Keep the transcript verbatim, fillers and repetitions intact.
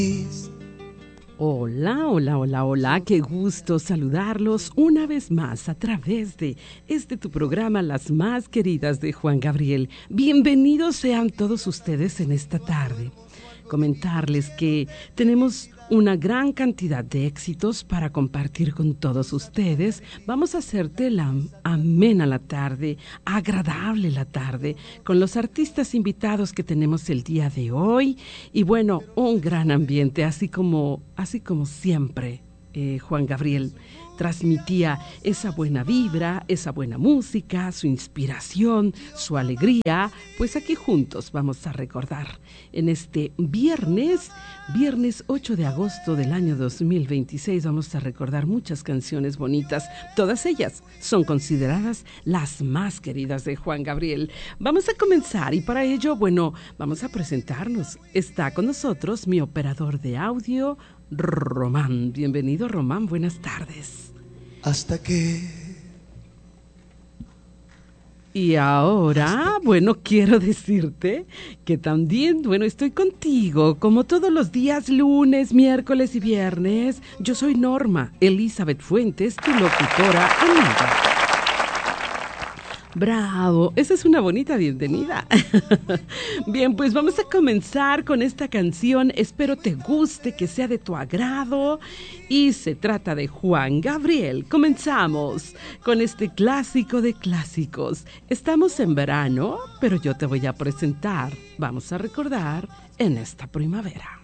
Hola, hola, hola, hola, qué gusto saludarlos una vez más a través de este tu programa Las Más Queridas de Juan Gabriel. Bienvenidos sean todos ustedes en esta tarde. Comentarles que tenemos una gran cantidad de éxitos para compartir con todos ustedes. Vamos a hacerte la amena la tarde, agradable la tarde, con los artistas invitados que tenemos el día de hoy. Y bueno, un gran ambiente, así como, así como siempre. Eh, Juan Gabriel transmitía esa buena vibra, esa buena música, su inspiración, su alegría. Pues aquí juntos vamos a recordar en este viernes, viernes ocho de agosto del año dos mil veintiséis, vamos a recordar muchas canciones bonitas. Todas ellas son consideradas las más queridas de Juan Gabriel. Vamos a comenzar y para ello, bueno, vamos a presentarnos. Está con nosotros mi operador de audio, Román. Bienvenido, Román, buenas tardes. Hasta que... Y ahora, bueno, quiero decirte que también, bueno, estoy contigo, como todos los días, lunes, miércoles y viernes. Yo soy Norma Elizabeth Fuentes, tu locutora amiga. ¡Bravo! Esa es una bonita bienvenida. Bien, pues vamos a comenzar con esta canción. Espero te guste, que sea de tu agrado. Y se trata de Juan Gabriel. Comenzamos con este clásico de clásicos. Estamos en verano, pero yo te voy a presentar. Vamos a recordar en esta primavera.